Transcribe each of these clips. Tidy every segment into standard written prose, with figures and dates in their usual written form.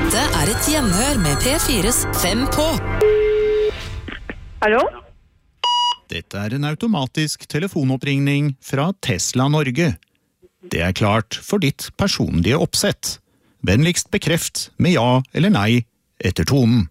Dette et gjenhør med P4s 5 på. Hallo? Dette en automatisk telefonoppringning fra Tesla Norge. Det klart for ditt personlige oppsett. Vennligst bekreft med ja eller nei etter tonen.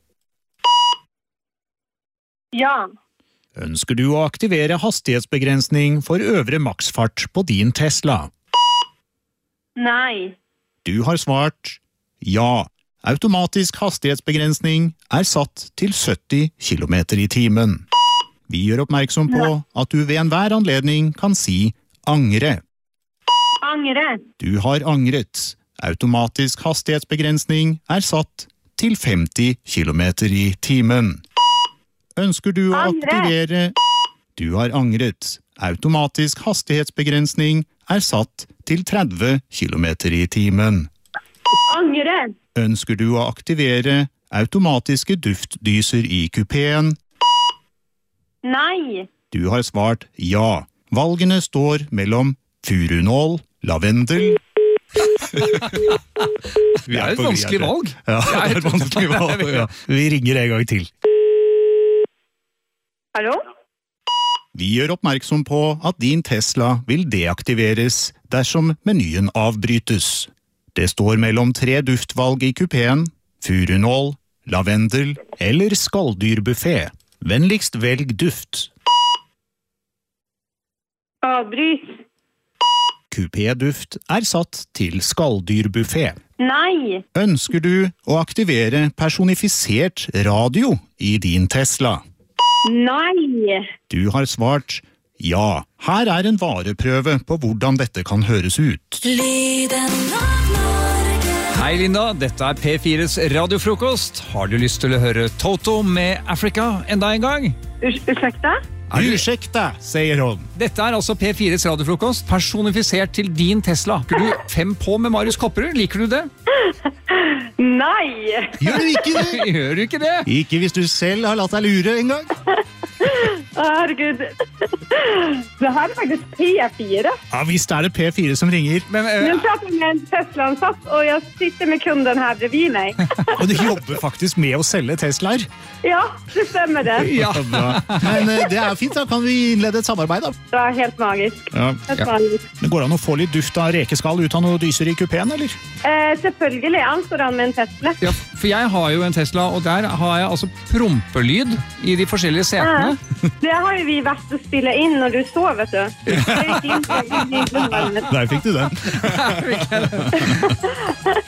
Ja. Ønsker du å aktivere hastighetsbegrensning for øvre maksfart på din Tesla? Nei. Du har svart ja. Automatisk hastighetsbegrensning satt til 70 km i timen. Vi gjør oppmerksom på at du ved enhver anledning kan si angre. Angre. Du har angret. Automatisk hastighetsbegrensning satt til 50 km i timen. Ønsker du å aktivere? Du har angret. Automatisk hastighetsbegrensning satt til 30 km i timen. Angre. Ønsker du å aktivere automatiske duftdyser i kupeen? Nei. Du har svart ja. Valgene står mellom furunål, lavendel. Det et vanskelig valg. Ja, det et vanskelig valg. Ja. Vi ringer en gang til. Hallo? Vi gjør oppmerksom på at din Tesla vil deaktiveres dersom menyen avbrytes. Det står mellom 3 duftvalg i kupeen, furunål, lavendel eller skalldyrbuffet. Vennligst velg duft. Avbryt. Kupéduft satt til skalldyrbuffet. Nei. Ønsker du å aktivere personifisert radio i din Tesla? Nei. Du har svart ja. Her en vareprøve på hvordan dette kan høres ut. Hei Linda, dette P4s radiofrokost. Har du lyst til å høre Toto med Africa enda en gang? Ursäkta? Ursäkta, sier hun. Dette altså P4s radiofrokost, personifisert til din Tesla. Liker du 5 på med Marius Kopperud? Liker du det? Nei. Gjør du ikke det? Gjør du ikke det? Ikke hvis du selv har latt deg lure en gang. Herregud. Det her faktisk P4. Ja, visst det P4 som ringer. Men, Nu pratar jag med en Tesla-ansatt och jag sitter med kunden här bredvid mig. Og du jobber faktisk med å selge Teslaer. Ja, det stämmer det. ja. Bra. Men det fint, da kan vi innlede et samarbeid da. Det helt magisk. Ja. Helt magisk. Men går det an å få litt duft av rekeskall ut av noen dyser i kupeen, eller? Selvfølgelig, alt står an med en Tesla. Ja, for jeg har jo en Tesla, og der har jeg altså prompelyd i de forskjellige setene. Det har jo vi vært å spille inn når du sov, vet du. Det gikk inn i grunnvannet. Der fikk du den.